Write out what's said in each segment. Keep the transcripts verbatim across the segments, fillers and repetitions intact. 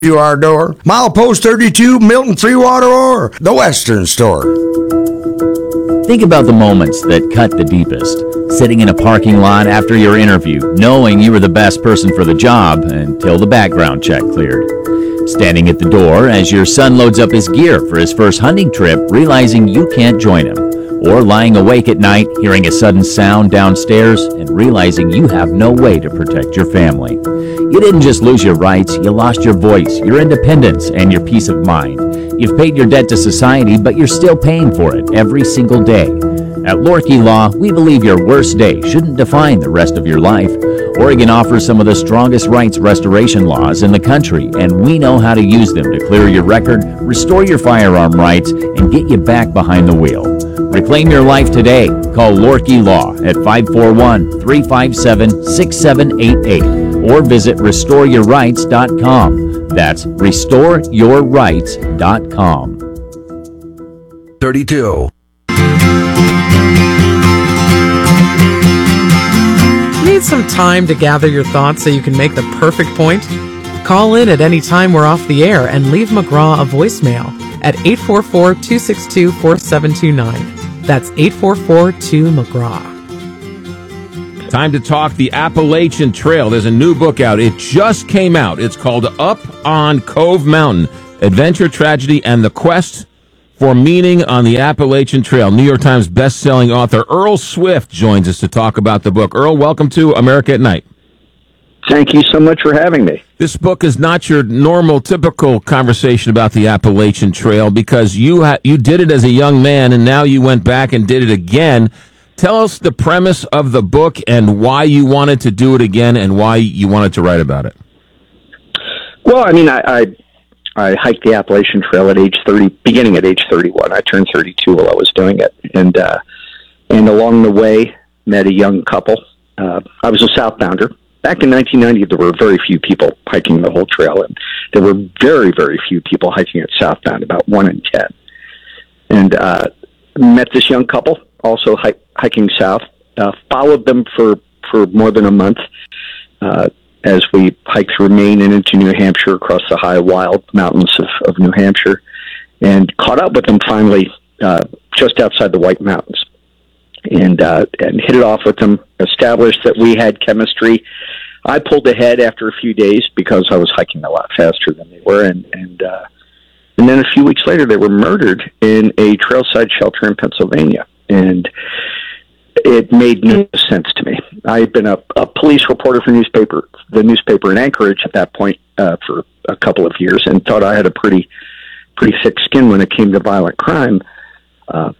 You our door. Milepost thirty-two, Milton Three-Water Ore, the Western Store. Think about the moments that cut the deepest. Sitting in a parking lot after your interview, knowing you were the best person for the job until the background check cleared. Standing at the door as your son loads up his gear for his first hunting trip, realizing you can't join him. Or lying awake at night, hearing a sudden sound downstairs and realizing you have no way to protect your family. You didn't just lose your rights, you lost your voice, your independence, and your peace of mind. You've paid your debt to society, but you're still paying for it every single day. At Lorkey Law, we believe your worst day shouldn't define the rest of your life. Oregon offers some of the strongest rights restoration laws in the country, and we know how to use them to clear your record, restore your firearm rights, and get you back behind the wheel. Reclaim your life today. Call Lorkey Law at five four one, three five seven, six seven eight eight or visit restore your rights dot com. That's restore your rights dot com. thirty-two. Need some time to gather your thoughts so you can make the perfect point? Call in at any time we're off the air and leave McGraw a voicemail at eight four four, two six two, four seven two nine. That's eight four four, two, McGraw. Time to talk the Appalachian Trail. There's a new book out. It just came out. It's called Up on Cove Mountain, Adventure, Tragedy, and the Quest for Meaning on the Appalachian Trail. New York Times best-selling author Earl Swift joins us to talk about the book. Earl, welcome to America at Night. Thank you so much for having me. This book is not your normal, typical conversation about the Appalachian Trail because you ha- you did it as a young man, and now you went back and did it again. Tell us the premise of the book and why you wanted to do it again and why you wanted to write about it. Well, I mean, I I, I hiked the Appalachian Trail at age thirty, beginning at age thirty-one. I turned thirty-two while I was doing it, and uh, and along the way met a young couple. Uh, I was a southbounder. Back in nineteen ninety, there were very few people hiking the whole trail, and there were very, very few people hiking it southbound, about one in ten. And uh, met this young couple, also hike, hiking south, uh, followed them for, for more than a month uh, as we hiked through Maine and into New Hampshire, across the high, wild mountains of, of New Hampshire, and caught up with them finally uh, just outside the White Mountains. And uh, and hit it off with them, established that we had chemistry. I pulled ahead after a few days because I was hiking a lot faster than they were, and and uh, and then a few weeks later they were murdered in a trailside shelter in Pennsylvania, and it made no sense to me. I had been a, a police reporter for newspaper, the newspaper in Anchorage at that point uh, for a couple of years, and thought I had a pretty pretty thick skin when it came to violent crime. Uh,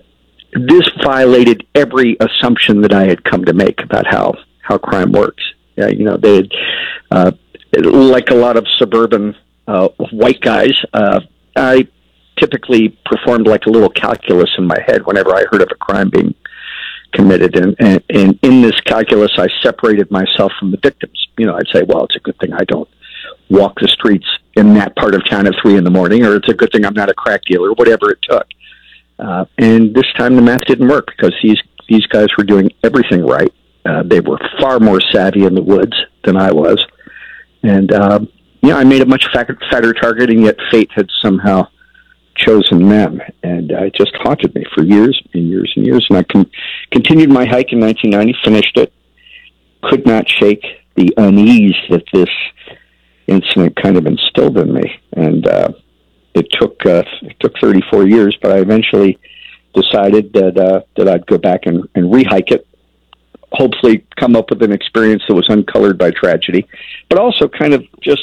This violated every assumption that I had come to make about how, how crime works. Uh, you know, they had, uh, like a lot of suburban uh, white guys, uh, I typically performed like a little calculus in my head whenever I heard of a crime being committed. And, and, and in this calculus, I separated myself from the victims. You know, I'd say, well, it's a good thing I don't walk the streets in that part of town at three in the morning, or it's a good thing I'm not a crack dealer, whatever it took. Uh, and this time the math didn't work because these, these guys were doing everything right. Uh, they were far more savvy in the woods than I was. And, uh, yeah, I made a much fatter, fatter target, and yet fate had somehow chosen them. And uh, it just haunted me for years and years and years. And I con- continued my hike in nineteen ninety, finished it, could not shake the unease that this incident kind of instilled in me. And, uh, It took uh, it took thirty-four years, but I eventually decided that uh, that I'd go back and, and re-hike it, hopefully come up with an experience that was uncolored by tragedy, but also kind of just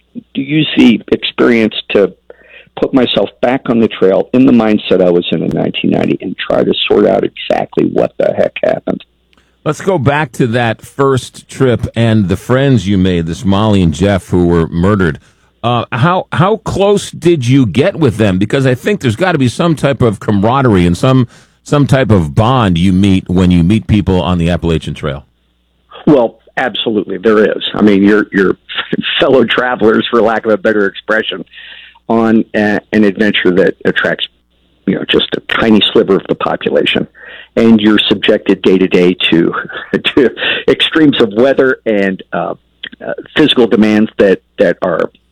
use the experience to put myself back on the trail in the mindset I was in in nineteen ninety and try to sort out exactly what the heck happened. Let's go back to that first trip and the friends you made, this Molly and Jeff, who were murdered. Uh, how how close did you get with them? Because I think there's got to be some type of camaraderie and some some type of bond you meet when you meet people on the Appalachian Trail. Well, absolutely, there is. I mean, you're, you're fellow travelers, for lack of a better expression, on a, an adventure that attracts, you know, just a tiny sliver of the population, and you're subjected day to day to to extremes of weather and uh, uh, physical demands that that are